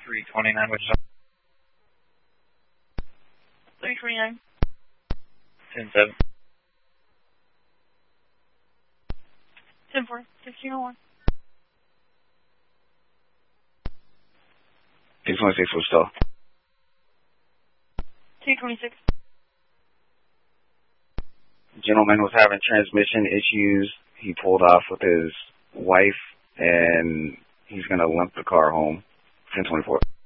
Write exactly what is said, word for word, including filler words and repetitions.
three twenty-nine, which is three twenty-nine. ten seven. ten four, fifteen oh one. two twenty-six, what's stall? two twenty-six. Gentleman was having transmission issues. He pulled off with his wife, and he's going to limp the car home. ten twenty-four.